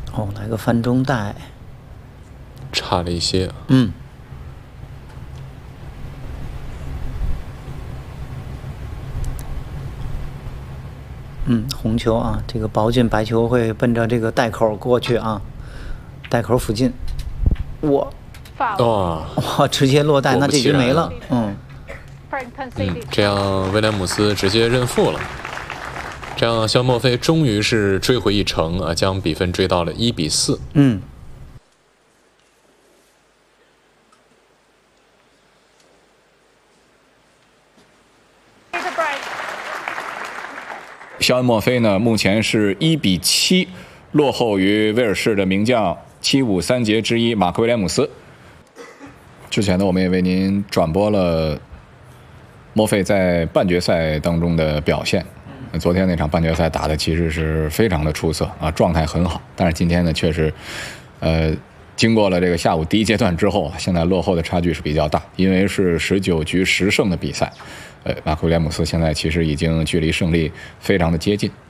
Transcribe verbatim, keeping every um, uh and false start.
哦，来个翻中带， 差了一些。 嗯。嗯，红球啊，这个保进白球会奔着这个带口过去啊，带口附近，哇， 哇哇，直接落袋，那这局没了，嗯， 嗯，这样威廉姆斯直接认负了，这样肖莫菲终于是追回一城啊，将比分追到了一比四， 嗯。 肖恩·莫菲呢，目前是一比七落后于威尔士的名将七五三杰之一马克·威廉姆斯。之前呢，我们也为您转播了莫菲在半决赛当中的表现。昨天那场半决赛打的其实是非常的出色啊，状态很好。但是今天呢，确实，呃，经过了这个下午第一阶段之后，现在落后的差距是比较大，因为是十九局十胜的比赛。呃，马克·威廉姆斯现在其实已经距离胜利非常的接近。